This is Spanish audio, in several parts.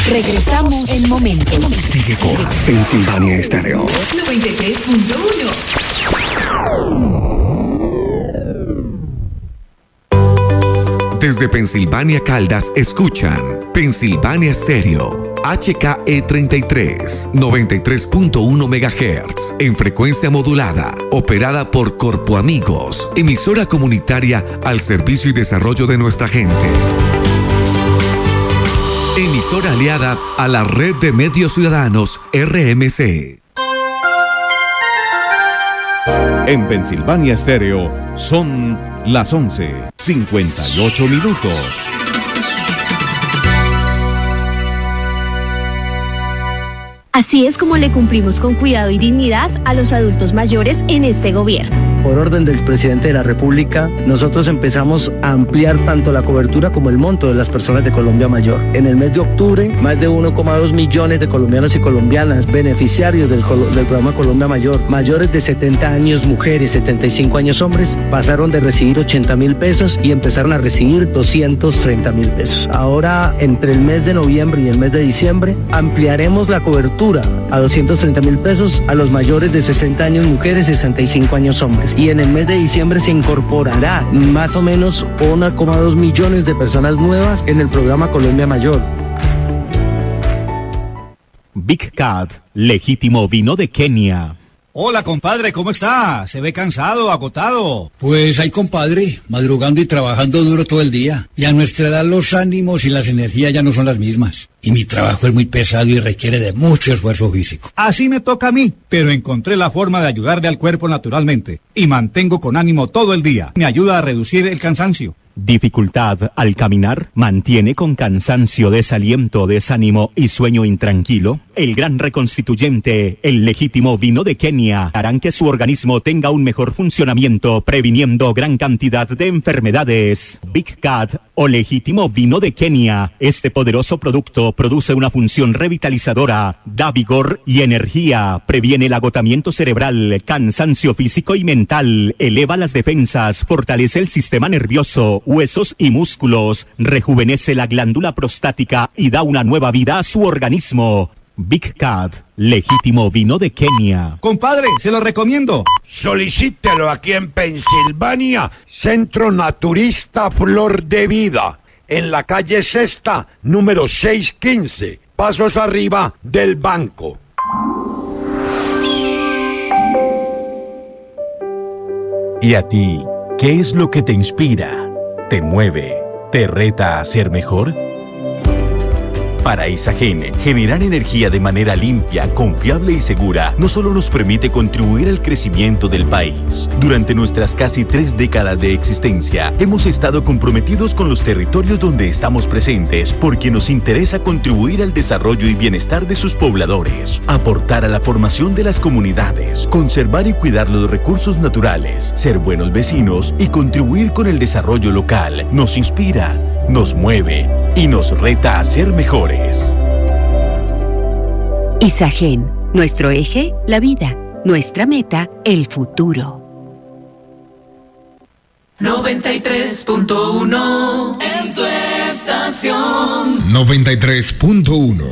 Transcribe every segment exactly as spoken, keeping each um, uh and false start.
Regresamos en momentos. Sigue con Pensilvania Estéreo noventa y tres punto uno. Desde Pensilvania Caldas escuchan Pensilvania Estéreo. H K E treinta y tres, noventa y tres punto uno megahertz, en frecuencia modulada, operada por Corpo Amigos, emisora comunitaria al servicio y desarrollo de nuestra gente. Emisora aliada a la Red de Medios Ciudadanos, R M C. En Pensilvania Estéreo son las once, cincuenta y ocho minutos. Así es como le cumplimos con cuidado y dignidad a los adultos mayores en este gobierno. Por orden del presidente de la República, nosotros empezamos a ampliar tanto la cobertura como el monto de las personas de Colombia Mayor. En el mes de octubre, más de uno coma dos millones de colombianos y colombianas beneficiarios del, del programa Colombia Mayor, mayores de setenta años mujeres, setenta y cinco años hombres, pasaron de recibir ochenta mil pesos y empezaron a recibir doscientos treinta mil pesos. Ahora, entre el mes de noviembre y el mes de diciembre, ampliaremos la cobertura a doscientos treinta mil pesos a los mayores de sesenta años mujeres, sesenta y cinco años hombres. Y en el mes de diciembre se incorporará más o menos uno coma dos millones de personas nuevas en el programa Colombia Mayor. Big Cat, legítimo vino de Kenia. Hola, compadre, ¿cómo está? Se ve cansado, agotado. Pues ahí, compadre, madrugando y trabajando duro todo el día. Y a nuestra edad los ánimos y las energías ya no son las mismas. Y mi trabajo es muy pesado y requiere de mucho esfuerzo físico. Así me toca a mí, pero encontré la forma de ayudarle al cuerpo naturalmente. Y mantengo con ánimo todo el día. Me ayuda a reducir el cansancio. Dificultad al caminar, mantiene con cansancio, desaliento, desánimo y sueño intranquilo. El gran reconstituyente, el legítimo vino de Kenia, harán que su organismo tenga un mejor funcionamiento, previniendo gran cantidad de enfermedades. Big Cat o legítimo vino de Kenia. Este poderoso producto produce una función revitalizadora, da vigor y energía, previene el agotamiento cerebral, cansancio físico y mental, eleva las defensas, fortalece el sistema nervioso, huesos y músculos, rejuvenece la glándula prostática y da una nueva vida a su organismo. Big Cat, legítimo vino de Kenia. Compadre, se lo recomiendo. Solicítelo aquí en Pensilvania, Centro Naturista Flor de Vida, en la calle Sexta, número seiscientos quince, pasos arriba del banco. ¿Y a ti, qué es lo que te inspira, te mueve, te reta a ser mejor? Para Isagen, generar energía de manera limpia, confiable y segura no solo nos permite contribuir al crecimiento del país. Durante nuestras casi tres décadas de existencia, hemos estado comprometidos con los territorios donde estamos presentes porque nos interesa contribuir al desarrollo y bienestar de sus pobladores, aportar a la formación de las comunidades, conservar y cuidar los recursos naturales, ser buenos vecinos y contribuir con el desarrollo local. Nos inspira, nos mueve y nos reta a ser mejores. Isagen, nuestro eje, la vida, nuestra meta, el futuro. noventa y tres punto uno en tu estación. noventa y tres punto uno.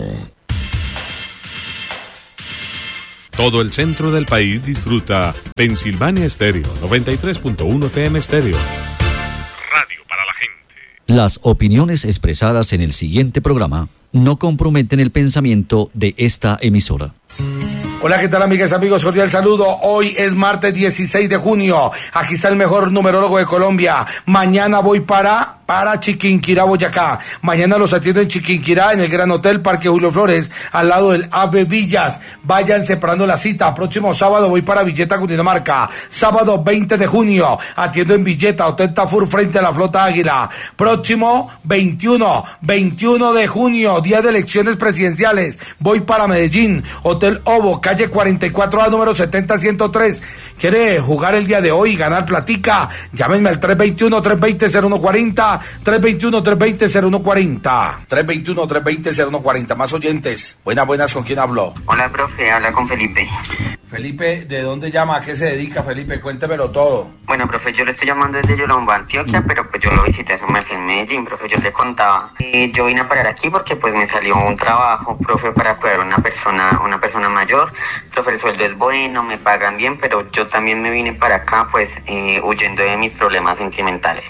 Todo el centro del país disfruta Pensilvania Estéreo, noventa y tres punto uno F M Estéreo. Radio para la gente. Las opiniones expresadas en el siguiente programa no comprometen el pensamiento de esta emisora. Hola, ¿qué tal, amigas y amigos? Cordial saludo. Hoy es martes dieciséis de junio. Aquí está el mejor numerólogo de Colombia. Mañana voy para para Chiquinquirá, Boyacá. Mañana los atiendo en Chiquinquirá, en el Gran Hotel Parque Julio Flores, al lado del Ave Villas. Vayan separando la cita. Próximo sábado voy para Villeta, Cundinamarca. Sábado veinte de junio, atiendo en Villeta, Hotel Tafur, frente a la Flota Águila. Próximo veintiuno, veintiuno de junio, día de elecciones presidenciales. Voy para Medellín, Hotel Ovo, calle cuarenta y cuatro A, número setenta ciento tres. ¿Quiere jugar el día de hoy y ganar platica? Llámenme al tres veintiuno, tres veinte, cero uno cuarenta, tres veintiuno, tres veinte, cero uno cuarenta, tres veintiuno, tres veinte, cero uno cuarenta. Más oyentes. Buenas, buenas, ¿con quién hablo? Hola, profe, habla con Felipe. Felipe, ¿de dónde llama? ¿A qué se dedica, Felipe? Cuéntemelo todo. Bueno, profe, yo le estoy llamando desde Yolombo, Antioquia, pero pues yo lo visité a su merced en Medellín, profe, yo le contaba. Eh, yo vine a parar aquí porque pues me salió un trabajo, profe, para cuidar a una persona, una persona mayor. Profe, el sueldo es bueno, me pagan bien, pero yo también me vine para acá pues eh, huyendo de mis problemas sentimentales.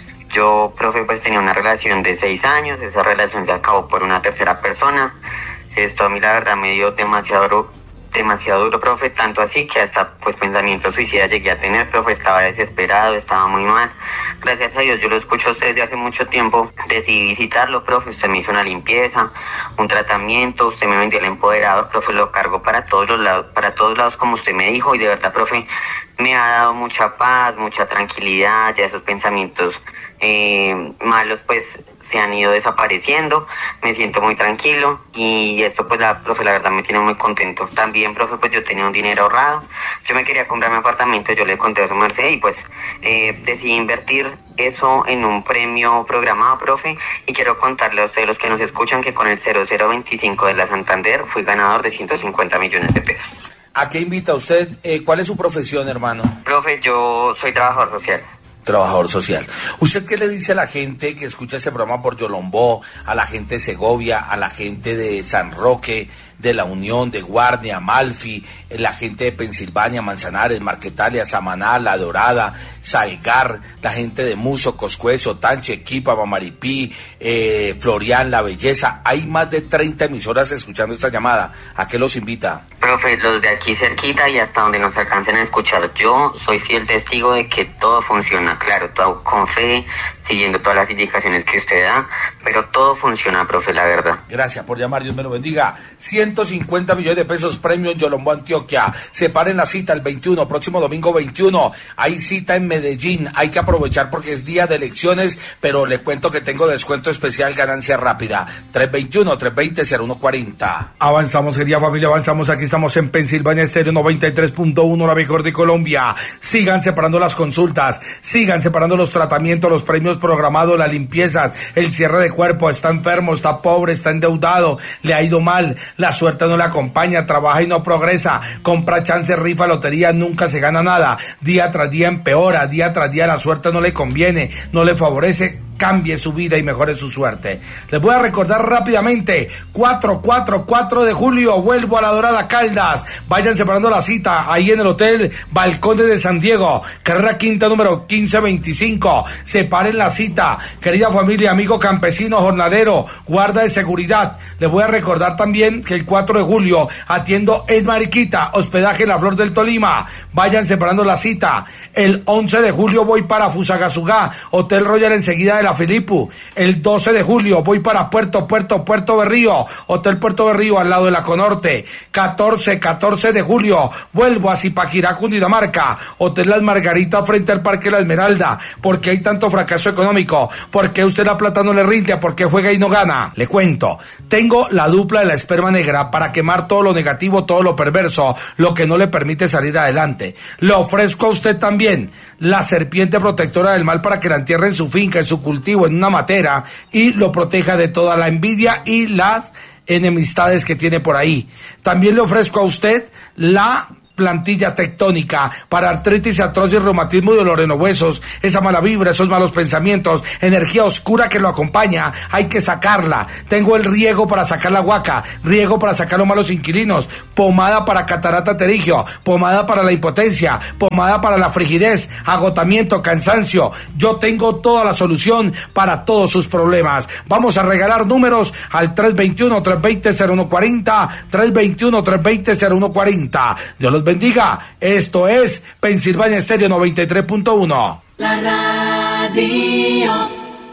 Yo, profe, pues tenía una relación de seis años, esa relación se acabó por una tercera persona. Esto a mí la verdad me dio demasiado... demasiado duro, profe, tanto así que hasta pues pensamiento suicida llegué a tener, profe, estaba desesperado, estaba muy mal. Gracias a Dios, yo lo escucho a usted desde hace mucho tiempo, decidí visitarlo, profe, usted me hizo una limpieza, un tratamiento, usted me vendió el empoderador, profe, lo cargo para todos los lados, para todos lados como usted me dijo, y de verdad, profe, me ha dado mucha paz, mucha tranquilidad, ya esos pensamientos eh, malos pues se han ido desapareciendo, me siento muy tranquilo y esto pues la profe la verdad me tiene muy contento. También, profe, pues yo tenía un dinero ahorrado, yo me quería comprar mi apartamento, yo le conté a su merced y pues eh, decidí invertir eso en un premio programado, profe, y quiero contarle a ustedes los que nos escuchan que con el cero cero veinticinco de la Santander fui ganador de ciento cincuenta millones de pesos. ¿A qué invita usted? Eh, ¿Cuál es su profesión, hermano? Profe, yo soy trabajador social. Trabajador social. ¿Usted qué le dice a la gente que escucha este programa por Yolombó, a la gente de Segovia, a la gente de San Roque, de La Unión, de Guardia, Amalfi, la gente de Pensilvania, Manzanares, Marquetalia, Samaná, La Dorada, Salgar, la gente de Muso, Coscuezo, Tanche, Quipa, Mamaripí, eh, Florian, La Belleza? Hay más de treinta emisoras escuchando esta llamada. ¿A qué los invita? Profe, los de aquí cerquita y hasta donde nos alcancen a escuchar. Yo soy fiel testigo de que todo funciona, claro, todo con fe, siguiendo todas las indicaciones que usted da, pero todo funciona, profe, la verdad. Gracias por llamar, Dios me lo bendiga. ciento cincuenta millones de pesos premio en Yolombó, Antioquia. Separen la cita el veintiuno, próximo domingo veintiuno. Hay cita en Medellín, hay que aprovechar porque es día de elecciones, pero le cuento que tengo descuento especial, ganancia rápida. tres veintiuno, tres veinte, cero uno cuarenta. Avanzamos, querida familia, avanzamos. Aquí estamos en Pensilvania Estéreo noventa y tres punto uno, la mejor de Colombia. Sigan separando las consultas, sigan separando los tratamientos, los premios programados, las limpiezas, el cierre de cuerpo. Está enfermo, está pobre, está endeudado, le ha ido mal, la suerte no le acompaña, trabaja y no progresa, compra chance, rifa, lotería, nunca se gana nada, día tras día empeora, día tras día la suerte no le conviene, no le favorece. Cambie su vida y mejore su suerte. Les voy a recordar rápidamente, cuatro, cuatro, cuatro de julio, vuelvo a La Dorada, Caldas. Vayan separando la cita ahí en el Hotel Balcones de San Diego, carrera quinta número quince veinticinco. Separen la cita, querida familia, amigo campesino, jornalero, guarda de seguridad. Les voy a recordar también que el cuatro de julio atiendo en Mariquita, hospedaje La Flor del Tolima. Vayan separando la cita. El once de julio voy para Fusagasugá, Hotel Royal enseguida de La Filipu. El doce de julio voy para Puerto, Puerto, Puerto Berrío, Hotel Puerto Berrío al lado de la Conorte. catorce, catorce de julio vuelvo a Zipaquirá, Cundinamarca, Hotel Las Margaritas frente al Parque La Esmeralda. ¿Por qué hay tanto fracaso económico? ¿Por qué usted la plata no le rinde? ¿Por qué juega y no gana? Le cuento, tengo la dupla de la esperma negra para quemar todo lo negativo, todo lo perverso, lo que no le permite salir adelante. Le ofrezco a usted también la serpiente protectora del mal para que la entierre en su finca, en su cultivo, en una matera, y lo proteja de toda la envidia y las enemistades que tiene por ahí. También le ofrezco a usted la plantilla tectónica para artritis, artrosis, reumatismo y dolor en los huesos, esa mala vibra, esos malos pensamientos, energía oscura que lo acompaña, hay que sacarla. Tengo el riego para sacar la guaca, riego para sacar los malos inquilinos, pomada para catarata pterigio, pomada para la impotencia, pomada para la frigidez, agotamiento, cansancio. Yo tengo toda la solución para todos sus problemas. Vamos a regalar números al tres veintiuno, tres veinte, cero uno cuarenta, tres veintiuno, tres veinte, cero uno cuarenta. Dios los bendiga. Esto es Pensilvania Estéreo noventa y tres punto uno. La radio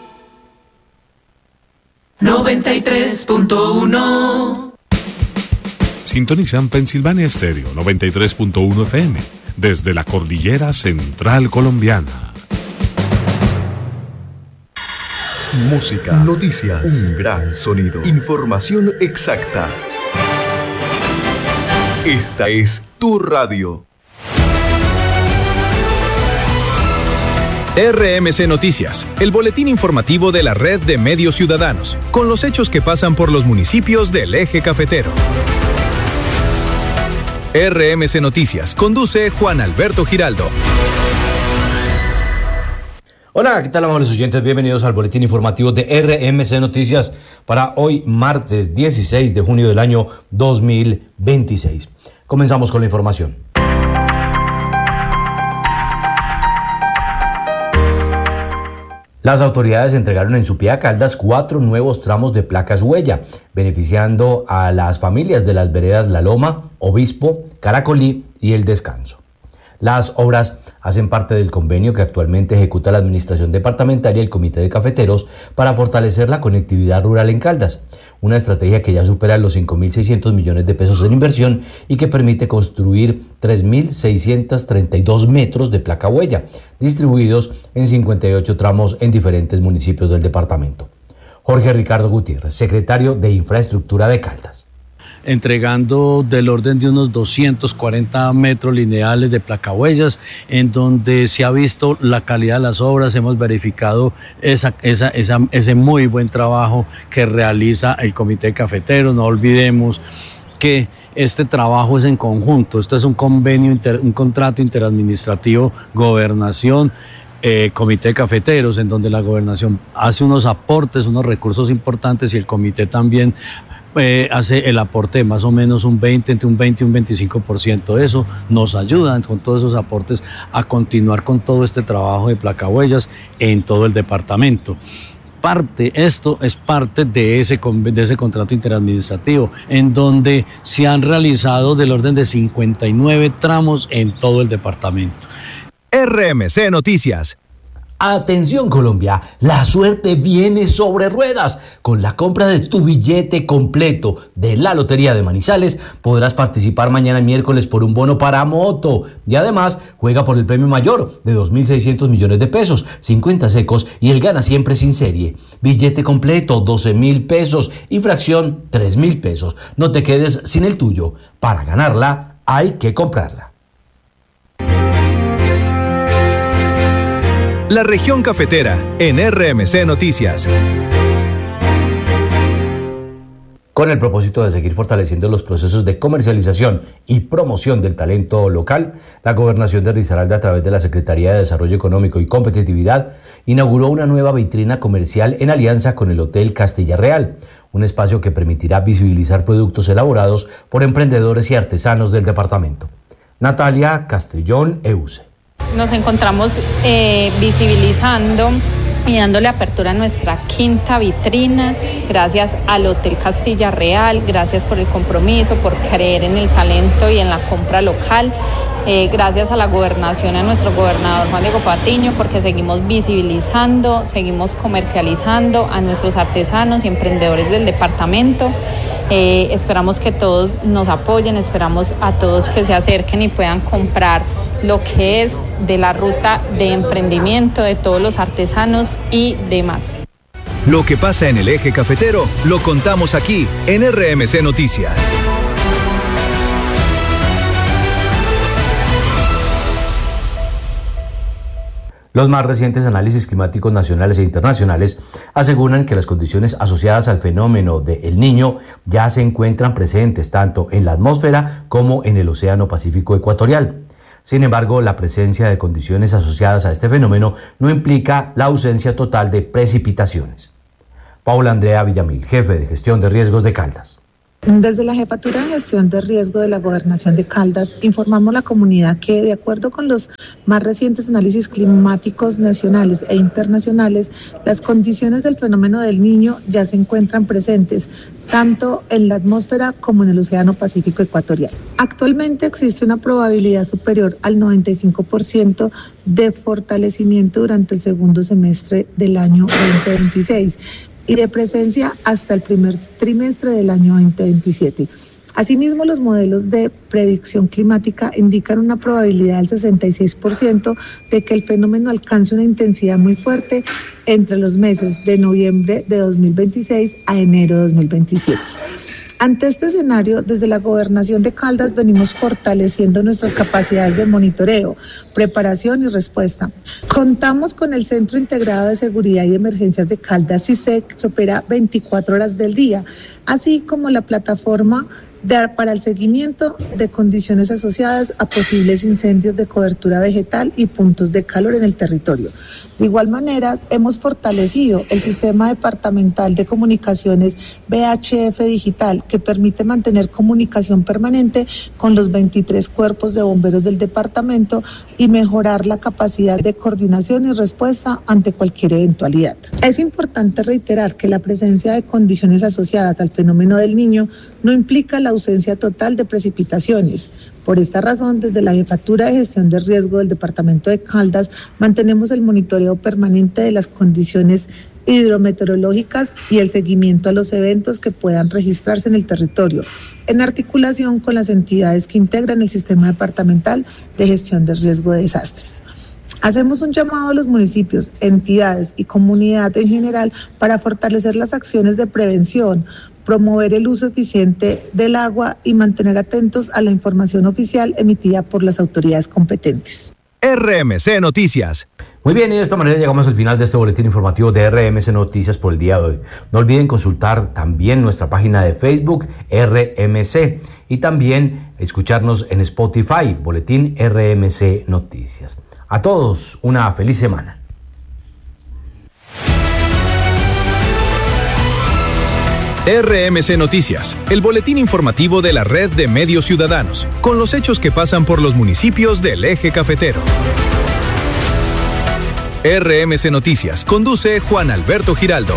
noventa y tres punto uno. Sintonizan Pensilvania Estéreo noventa y tres punto uno F M desde la cordillera central colombiana. Música, noticias, un gran sonido, información exacta. Esta es tu radio. R M C Noticias, el boletín informativo de la red de medios ciudadanos, con los hechos que pasan por los municipios del eje cafetero. R M C Noticias. Conduce Juan Alberto Giraldo. Hola, ¿qué tal, amables oyentes? Bienvenidos al boletín informativo de R M C Noticias para hoy, martes dieciséis de junio del año dos mil veintiséis. Comenzamos con la información. Las autoridades entregaron en Supía, Caldas, cuatro nuevos tramos de placas huella, beneficiando a las familias de las veredas La Loma, Obispo, Caracolí y El Descanso. Las obras hacen parte del convenio que actualmente ejecuta la Administración Departamental y el Comité de Cafeteros para fortalecer la conectividad rural en Caldas, una estrategia que ya supera los cinco mil seiscientos millones de pesos en inversión y que permite construir tres mil seiscientos treinta y dos metros de placa huella, distribuidos en cincuenta y ocho tramos en diferentes municipios del departamento. Jorge Ricardo Gutiérrez, secretario de Infraestructura de Caldas. Entregando del orden de unos doscientos cuarenta metros lineales de placahuellas, en donde se ha visto la calidad de las obras, hemos verificado esa, esa, esa, ese muy buen trabajo que realiza el Comité Cafetero. No olvidemos que este trabajo es en conjunto, esto es un convenio, inter, un contrato interadministrativo, gobernación, Eh, Comité de Cafeteros, en donde la gobernación hace unos aportes, unos recursos importantes y el comité también eh, hace el aporte de más o menos un veinte, entre un veinte y un veinticinco por ciento. Eso nos ayuda con todos esos aportes a continuar con todo este trabajo de placahuellas en todo el departamento. Parte, esto es parte de ese, de ese contrato interadministrativo, en donde se han realizado del orden de cincuenta y nueve tramos en todo el departamento. R M C Noticias. Atención, Colombia, la suerte viene sobre ruedas. Con la compra de tu billete completo de la Lotería de Manizales podrás participar mañana miércoles por un bono para moto y además juega por el premio mayor de dos mil seiscientos millones de pesos, cincuenta secos y el gana siempre sin serie. Billete completo doce mil pesos y fracción tres mil pesos. No te quedes sin el tuyo. Para ganarla hay que comprarla. La región cafetera en R M C Noticias. Con el propósito de seguir fortaleciendo los procesos de comercialización y promoción del talento local, la Gobernación de Risaralda, a través de la Secretaría de Desarrollo Económico y Competitividad, inauguró una nueva vitrina comercial en alianza con el Hotel Castilla Real, un espacio que permitirá visibilizar productos elaborados por emprendedores y artesanos del departamento. Natalia Castrillón Euse. Nos encontramos eh, visibilizando y dándole apertura a nuestra quinta vitrina, gracias al Hotel Castilla Real, gracias por el compromiso, por creer en el talento y en la compra local, eh, gracias a la gobernación, a nuestro gobernador Juan Diego Patiño, porque seguimos visibilizando, seguimos comercializando a nuestros artesanos y emprendedores del departamento. Eh, esperamos que todos nos apoyen, esperamos a todos que se acerquen y puedan comprar lo que es de la ruta de emprendimiento de todos los artesanos y demás. Lo que pasa en el eje cafetero lo contamos aquí en R M C Noticias. Los más recientes análisis climáticos nacionales e internacionales aseguran que las condiciones asociadas al fenómeno de El Niño ya se encuentran presentes tanto en la atmósfera como en el Océano Pacífico ecuatorial. Sin embargo, la presencia de condiciones asociadas a este fenómeno no implica la ausencia total de precipitaciones. Paula Andrea Villamil, jefe de gestión de riesgos de Caldas. Desde la Jefatura de Gestión de Riesgo de la Gobernación de Caldas, informamos a la comunidad que, de acuerdo con los más recientes análisis climáticos nacionales e internacionales, las condiciones del fenómeno del Niño ya se encuentran presentes, tanto en la atmósfera como en el Océano Pacífico ecuatorial. Actualmente existe una probabilidad superior al noventa y cinco por ciento de fortalecimiento durante el segundo semestre del año veinte veintiséis. Y de presencia hasta el primer trimestre del año veinte veintisiete. Asimismo, los modelos de predicción climática indican una probabilidad del sesenta y seis por ciento de que el fenómeno alcance una intensidad muy fuerte entre los meses de noviembre de dos mil veintiséis a enero de dos mil veintisiete. Ante este escenario, desde la Gobernación de Caldas venimos fortaleciendo nuestras capacidades de monitoreo, preparación y respuesta. Contamos con el Centro Integrado de Seguridad y Emergencias de Caldas, C I S E C, que opera veinticuatro horas del día, así como la plataforma de, para el seguimiento de condiciones asociadas a posibles incendios de cobertura vegetal y puntos de calor en el territorio. De igual manera, hemos fortalecido el sistema departamental de comunicaciones V H F Digital, que permite mantener comunicación permanente con los veintitrés cuerpos de bomberos del departamento y mejorar la capacidad de coordinación y respuesta ante cualquier eventualidad. Es importante reiterar que la presencia de condiciones asociadas al fenómeno del Niño no implica la ausencia total de precipitaciones. Por esta razón, desde la Jefatura de Gestión de Riesgo del Departamento de Caldas, mantenemos el monitoreo permanente de las condiciones hidrometeorológicas y el seguimiento a los eventos que puedan registrarse en el territorio, en articulación con las entidades que integran el Sistema Departamental de Gestión de Riesgo de Desastres. Hacemos un llamado a los municipios, entidades y comunidad en general para fortalecer las acciones de prevención, promover el uso eficiente del agua y mantener atentos a la información oficial emitida por las autoridades competentes. R M C Noticias. Muy bien, y de esta manera llegamos al final de este boletín informativo de R M C Noticias por el día de hoy. No olviden consultar también nuestra página de Facebook R M C y también escucharnos en Spotify, Boletín R M C Noticias. A todos, una feliz semana. R M C Noticias, el boletín informativo de la red de medios ciudadanos, con los hechos que pasan por los municipios del eje cafetero. R M C Noticias, conduce Juan Alberto Giraldo.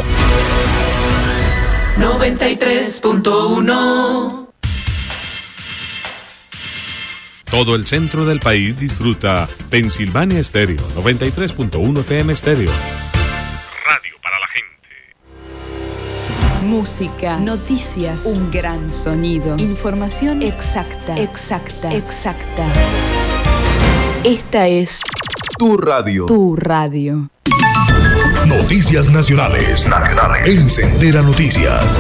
noventa y tres punto uno. Todo el centro del país disfruta Pensilvania Estéreo, noventa y tres punto uno F M Estéreo. Radio para la gente. Música, noticias, un gran sonido, información exacta, exacta, exacta. Esta es Tu radio. Tu radio. Noticias nacionales. Nacionales. En Sendera Noticias.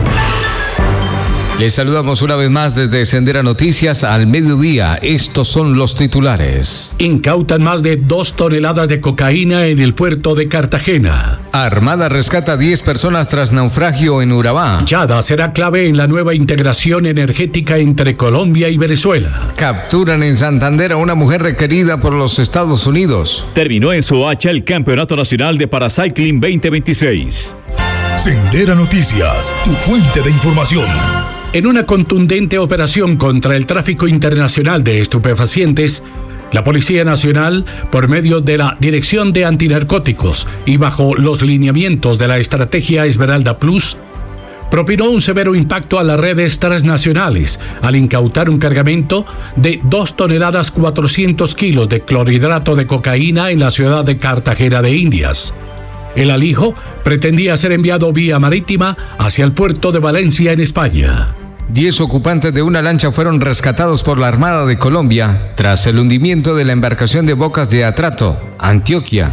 Les saludamos una vez más desde Sendera Noticias al mediodía. Estos son los titulares. Incautan más de dos toneladas de cocaína en el puerto de Cartagena. Armada rescata diez personas tras naufragio en Urabá. Yada será clave en la nueva integración energética entre Colombia y Venezuela. Capturan en Santander a una mujer requerida por los Estados Unidos. Terminó en Soacha el Campeonato Nacional de Paracycling veinte veintiséis. Sendera Noticias, tu fuente de información. En una contundente operación contra el tráfico internacional de estupefacientes, la Policía Nacional, por medio de la Dirección de Antinarcóticos y bajo los lineamientos de la Estrategia Esmeralda Plus, propinó un severo impacto a las redes transnacionales al incautar un cargamento de dos toneladas cuatrocientos kilos de clorhidrato de cocaína en la ciudad de Cartagena de Indias. El alijo pretendía ser enviado vía marítima hacia el puerto de Valencia, en España. Diez ocupantes de una lancha fueron rescatados por la Armada de Colombia tras el hundimiento de la embarcación de Bocas de Atrato, Antioquia.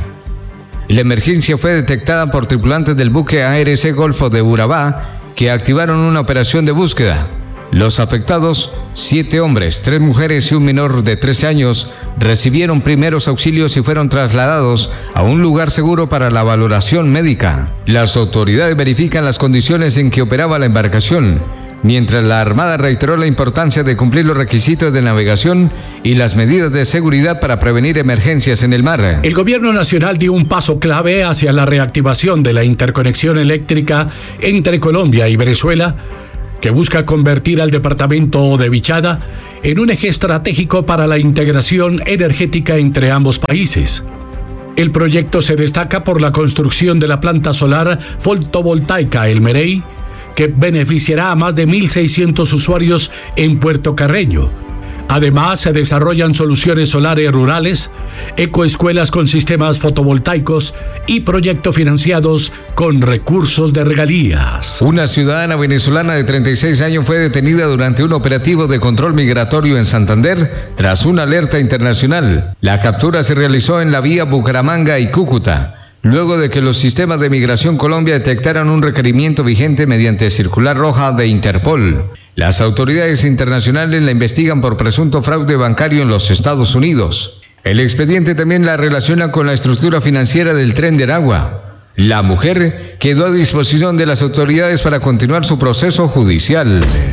La emergencia fue detectada por tripulantes del buque A R C Golfo de Urabá, que activaron una operación de búsqueda. Los afectados, siete hombres, tres mujeres y un menor de trece años, recibieron primeros auxilios y fueron trasladados a un lugar seguro para la valoración médica. Las autoridades verifican las condiciones en que operaba la embarcación, mientras la Armada reiteró la importancia de cumplir los requisitos de navegación y las medidas de seguridad para prevenir emergencias en el mar. El gobierno nacional dio un paso clave hacia la reactivación de la interconexión eléctrica entre Colombia y Venezuela, que busca convertir al departamento de Vichada en un eje estratégico para la integración energética entre ambos países. El proyecto se destaca por la construcción de la planta solar fotovoltaica El Merey, que beneficiará a más de mil seiscientos usuarios en Puerto Carreño. Además, se desarrollan soluciones solares rurales, ecoescuelas con sistemas fotovoltaicos y proyectos financiados con recursos de regalías. Una ciudadana venezolana de treinta y seis años fue detenida durante un operativo de control migratorio en Santander tras una alerta internacional. La captura se realizó en la vía Bucaramanga y Cúcuta, luego de que los sistemas de Migración Colombia detectaran un requerimiento vigente mediante circular roja de Interpol. Las autoridades internacionales la investigan por presunto fraude bancario en los Estados Unidos. El expediente también la relaciona con la estructura financiera del Tren de Aragua. La mujer quedó a disposición de las autoridades para continuar su proceso judicial.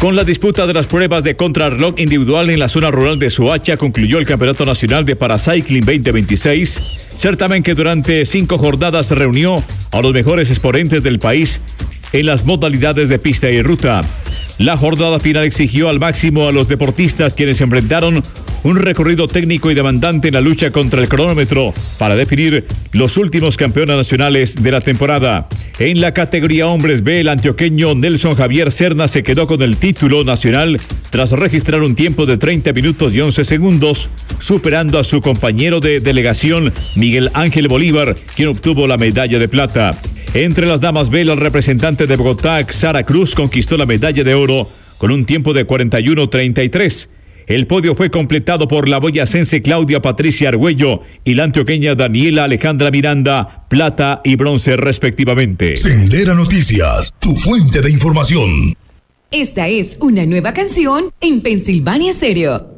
Con la disputa de las pruebas de contrarreloj individual en la zona rural de Soacha, concluyó el Campeonato Nacional de Paracycling veinte veintiséis, certamen que durante cinco jornadas reunió a los mejores exponentes del país en las modalidades de pista y ruta. La jornada final exigió al máximo a los deportistas, quienes enfrentaron un recorrido técnico y demandante en la lucha contra el cronómetro para definir los últimos campeones nacionales de la temporada. En la categoría hombres B, el antioqueño Nelson Javier Serna se quedó con el título nacional tras registrar un tiempo de treinta minutos y once segundos, superando a su compañero de delegación Miguel Ángel Bolívar, quien obtuvo la medalla de plata. Entre las damas B, el representante de Bogotá, Sara Cruz, conquistó la medalla de oro con un tiempo de cuarenta y uno treinta y tres. El podio fue completado por la boyacense Claudia Patricia Argüello y la antioqueña Daniela Alejandra Miranda, plata y bronce respectivamente. Sendera Noticias, tu fuente de información. Esta es una nueva canción en Pensilvania Stereo.